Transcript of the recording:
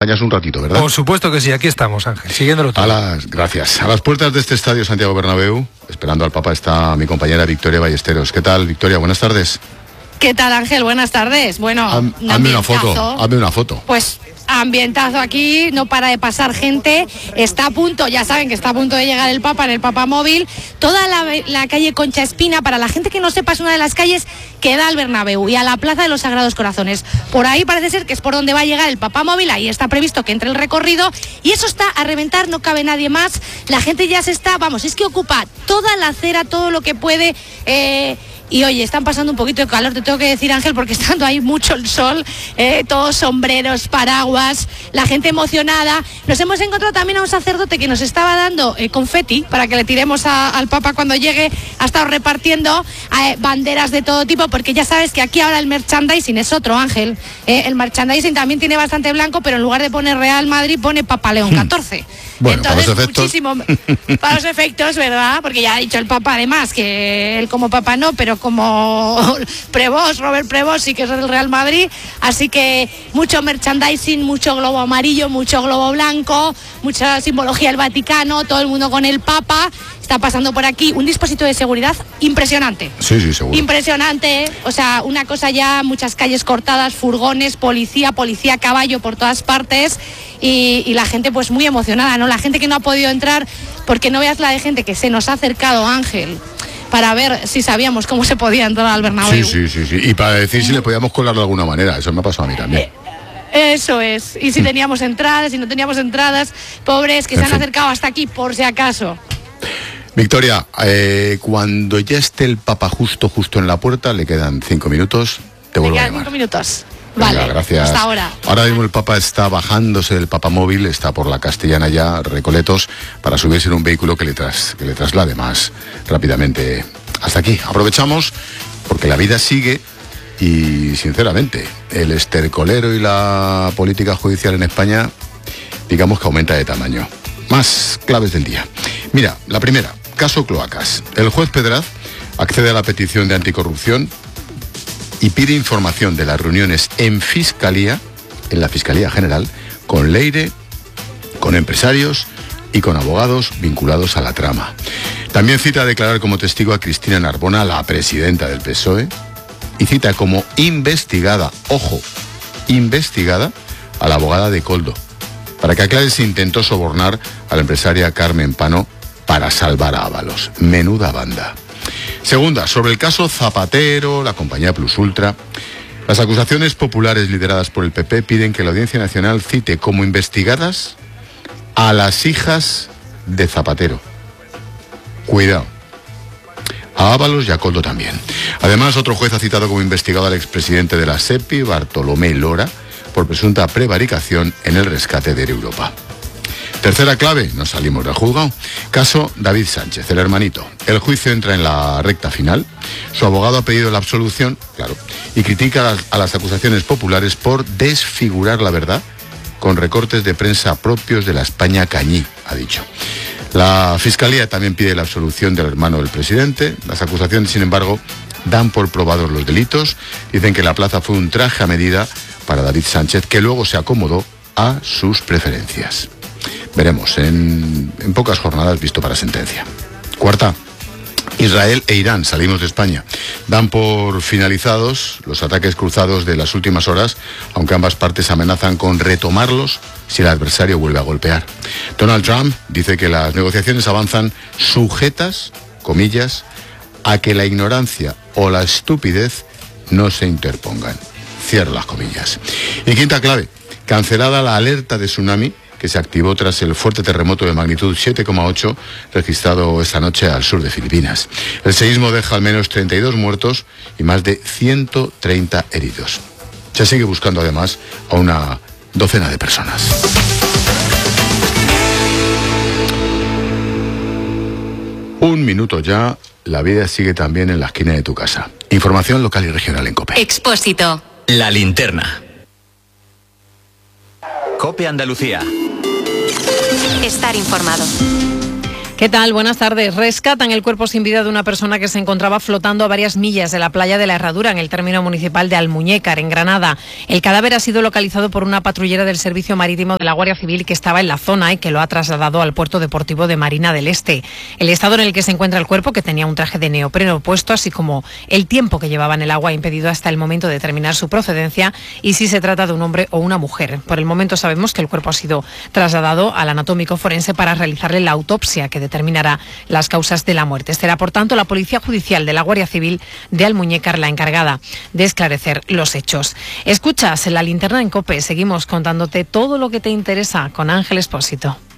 acompañas un ratito, ¿verdad? Por supuesto que sí, aquí estamos, Ángel, siguiéndolo todo. Gracias. A las puertas de este estadio Santiago Bernabéu, esperando al Papa, está mi compañera Victoria Ballesteros. ¿Qué tal, Victoria? Buenas tardes. ¿Qué tal, Ángel? Buenas tardes. Bueno, hazme una foto. Pues ambientazo aquí, no para de pasar gente, está a punto, ya saben que está a punto de llegar el Papa en el Papamóvil, toda la calle Concha Espina, para la gente que no sepa, es una de las calles que da al Bernabéu y a la Plaza de los Sagrados Corazones. Por ahí parece ser que es por donde va a llegar el Papamóvil, ahí está previsto que entre el recorrido y eso está a reventar, no cabe nadie más, la gente ya se está, es que ocupa toda la acera, todo lo que puede. Y oye, están pasando un poquito de calor, te tengo que decir, Ángel, porque estando ahí mucho el sol, todos sombreros, paraguas, la gente emocionada. Nos hemos encontrado también a un sacerdote que nos estaba dando confeti para que le tiremos al Papa cuando llegue. Ha estado repartiendo banderas de todo tipo, porque ya sabes que aquí ahora el merchandising es otro, Ángel. El merchandising también tiene bastante blanco, pero en lugar de poner Real Madrid pone Papa León XIV. Bueno, entonces, para los efectos... muchísimo para los efectos, ¿verdad? Porque ya ha dicho el Papa además que él como Papa no, pero como Robert Prevost sí que es del Real Madrid, así que mucho merchandising, mucho globo amarillo, mucho globo blanco, mucha simbología del Vaticano, todo el mundo con el Papa. Está pasando por aquí un dispositivo de seguridad impresionante. Sí, seguro. Impresionante, o sea, una cosa ya, muchas calles cortadas, furgones, policía a caballo por todas partes y la gente pues muy emocionada, ¿no? La gente que no ha podido entrar, porque no veas la de gente que se nos ha acercado, Ángel, para ver si sabíamos cómo se podía entrar al Bernabéu. Sí. Y para decir si le podíamos colar de alguna manera, eso me ha pasado a mí también. Eso es, y si teníamos entradas, si no teníamos entradas, pobres que se han acercado hasta aquí por si acaso. Victoria, cuando ya esté el Papa justo en la puerta, le quedan 5 minutos, te vuelvo a llamar. 5 minutos. Venga, vale, gracias. Hasta ahora. Ahora mismo el Papa está bajándose del Papamóvil, está por la Castellana ya, Recoletos, para subirse en un vehículo que le traslade más rápidamente hasta aquí. Aprovechamos porque la vida sigue y, sinceramente, el estercolero y la política judicial en España, digamos que aumenta de tamaño. Más claves del día. Mira, la primera, caso Cloacas. El juez Pedraz accede a la petición de anticorrupción y pide información de las reuniones en la Fiscalía General, con Leire, con empresarios y con abogados vinculados a la trama. También cita a declarar como testigo a Cristina Narbona, la presidenta del PSOE, y cita como investigada, ojo, investigada, a la abogada de Koldo, para que aclare si intentó sobornar a la empresaria Carmen Pano para salvar a Ábalos. Menuda banda. Segunda, sobre el caso Zapatero, la compañía Plus Ultra. Las acusaciones populares lideradas por el PP piden que la Audiencia Nacional cite como investigadas a las hijas de Zapatero. Cuidado. A Ábalos y a Koldo también. Además, otro juez ha citado como investigado al expresidente de la SEPI, Bartolomé Lora, por presunta prevaricación en el rescate de Air Europa. Tercera clave, nos salimos del juzgado. Caso David Sánchez, el hermanito. El juicio entra en la recta final. Su abogado ha pedido la absolución, claro, y critica a las acusaciones populares por desfigurar la verdad con recortes de prensa propios de la España cañí, ha dicho. La Fiscalía también pide la absolución del hermano del presidente. Las acusaciones, sin embargo, dan por probados los delitos. Dicen que la plaza fue un traje a medida para David Sánchez, que luego se acomodó a sus preferencias. Veremos, en pocas jornadas visto para sentencia. Cuarta, Israel e Irán, salimos de España. Dan por finalizados los ataques cruzados de las últimas horas, aunque ambas partes amenazan con retomarlos si el adversario vuelve a golpear. Donald Trump dice que las negociaciones avanzan sujetas, comillas, a que la ignorancia o la estupidez no se interpongan. Cierro las comillas. Y quinta clave, cancelada la alerta de tsunami que se activó tras el fuerte terremoto de magnitud 7,8 registrado esta noche al sur de Filipinas. El seísmo deja al menos 32 muertos y más de 130 heridos. Se sigue buscando además a una docena de personas. Un minuto ya, la vida sigue también en la esquina de tu casa. Información local y regional en COPE. Expósito. La linterna. COPE Andalucía. Estar informado. ¿Qué tal? Buenas tardes. Rescatan el cuerpo sin vida de una persona que se encontraba flotando a varias millas de la playa de la Herradura, en el término municipal de Almuñécar, en Granada. El cadáver ha sido localizado por una patrullera del Servicio Marítimo de la Guardia Civil que estaba en la zona y que lo ha trasladado al puerto deportivo de Marina del Este. El estado en el que se encuentra el cuerpo, que tenía un traje de neopreno puesto, así como el tiempo que llevaba en el agua, ha impedido hasta el momento determinar su procedencia y si se trata de un hombre o una mujer. Por el momento sabemos que el cuerpo ha sido trasladado al anatómico forense para realizarle la autopsia que determinará las causas de la muerte. Será, por tanto, la Policía Judicial de la Guardia Civil de Almuñécar la encargada de esclarecer los hechos. Escuchas en La Linterna en COPE. Seguimos contándote todo lo que te interesa con Ángel Expósito.